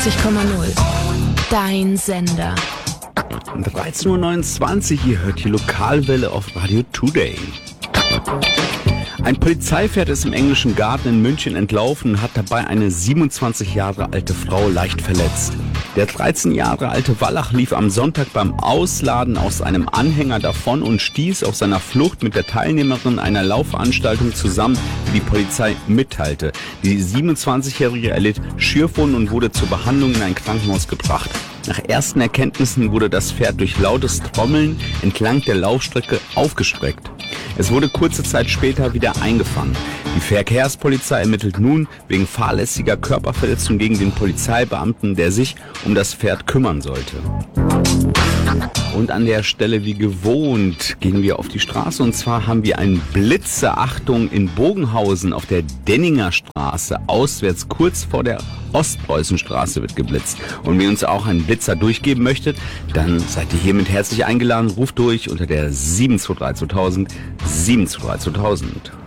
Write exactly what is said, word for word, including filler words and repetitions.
neunzig Komma null. Dein Sender. dreizehn Uhr neunundzwanzig, ihr hört die Lokalwelle auf Radio Today. Ein Polizeipferd ist im Englischen Garten in München entlaufen und hat dabei eine siebenundzwanzig Jahre alte Frau leicht verletzt. Der dreizehn Jahre alte Wallach lief am Sonntag beim Ausladen aus einem Anhänger davon und stieß auf seiner Flucht mit der Teilnehmerin einer Laufveranstaltung zusammen, wie die Polizei mitteilte. Die siebenundzwanzigjährige erlitt Schürfwunden und wurde zur Behandlung in ein Krankenhaus gebracht. Nach ersten Erkenntnissen wurde das Pferd durch lautes Trommeln entlang der Laufstrecke aufgestreckt. Es wurde kurze Zeit später wieder eingefangen. Die Verkehrspolizei ermittelt nun wegen fahrlässiger Körperverletzung gegen den Polizeibeamten, der sich um das Pferd kümmern sollte. Und an der Stelle wie gewohnt gehen wir auf die Straße, und zwar haben wir einen Blitzer. Achtung, in Bogenhausen auf der Denninger Straße auswärts kurz vor der Ostpreußenstraße wird geblitzt. Und wenn ihr uns auch einen Blitzer durchgeben möchtet, dann seid ihr hiermit herzlich eingeladen. Ruft durch unter der sieben zwei drei zweitausend, sieben zwei drei zweitausend.